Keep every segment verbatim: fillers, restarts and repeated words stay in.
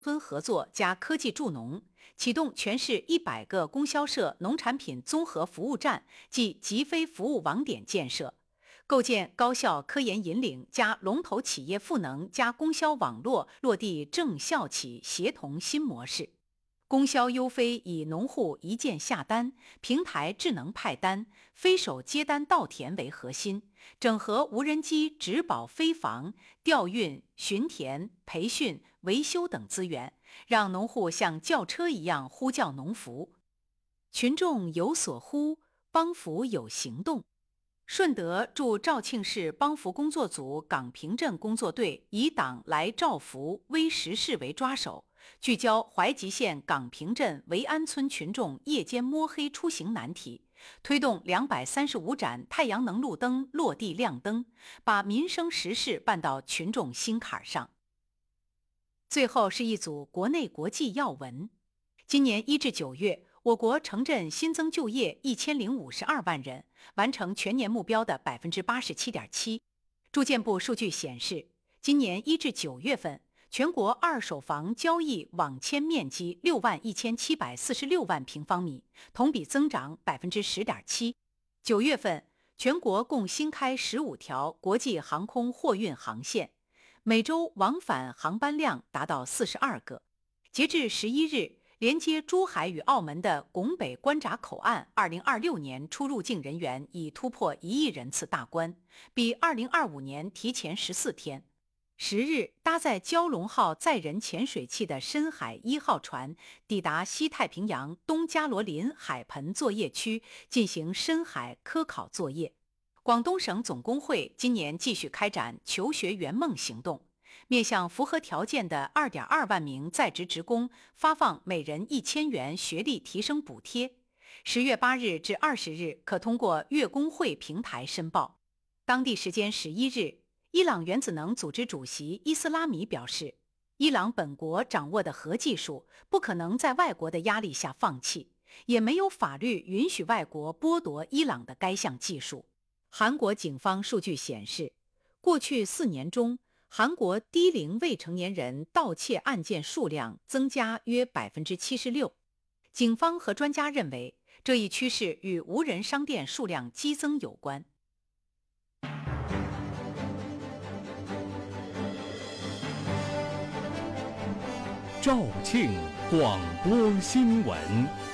村合作加科技助农，启动全市一百个供销社农产品综合服务站及集飞服务网点建设，构建高校科研引领加龙头企业赋能加供销网络落地政校企协同新模式。供销优飞以农户一键下单、平台智能派单、飞手接单到田为核心，整合无人机植保飞防、调运、巡田、培训、维修等资源，让农户像叫车一样呼叫农服。群众有所呼，帮扶有行动。顺德驻肇庆市帮扶工作组岗平镇工作队以党来照扶危时事为抓手，聚焦怀集县岗平镇维安村群众夜间摸黑出行难题，推动两百三十五盏太阳能路灯落地亮灯，把民生实事办到群众心坎上。最后是一组国内国际要闻。今年一至九月，我国城镇新增就业一千零五十二万人，完成全年目标的百分之八十七点七。住建部数据显示，今年一至九月份，全国二手房交易网签面积六万一千七百四十六万平方米，同比增长百分之十点七。九月份，全国共新开十五条国际航空货运航线，每周往返航班量达到四十二个。截至十一日，连接珠海与澳门的拱北关闸口岸二零二六年出入境人员已突破一亿人次大关，比二零二五年提前十四天。十日，搭载蛟龙号载人潜水器的深海一号船抵达西太平洋东加罗林海盆作业区进行深海科考作业。广东省总工会今年继续开展求学圆梦行动，面向符合条件的 二点二万名在职职工发放每人一千元学历提升补贴。十月八日至二十日可通过粤工会平台申报。当地时间十一日，伊朗原子能组织主席伊斯拉米表示，伊朗本国掌握的核技术不可能在外国的压力下放弃，也没有法律允许外国剥夺伊朗的该项技术。韩国警方数据显示，过去四年中，韩国低龄未成年人盗窃案件数量增加约 百分之七十六。 警方和专家认为，这一趋势与无人商店数量激增有关。 肇庆广播新闻。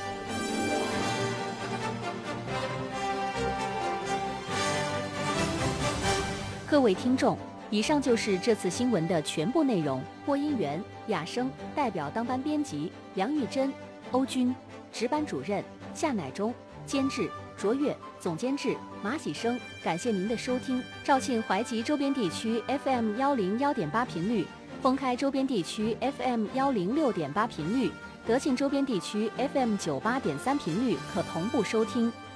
各位听众，以上就是这次新闻的全部内容。播音员雅生，代表当班编辑梁玉珍、欧军，值班主任夏乃忠，监制卓越，总监制马喜生。感谢您的收听。肇庆怀集周边地区 F M 一零一点八频率，封开周边地区 F M 一零六点八频率，德庆周边地区 F M 九八点三频率可同步收听。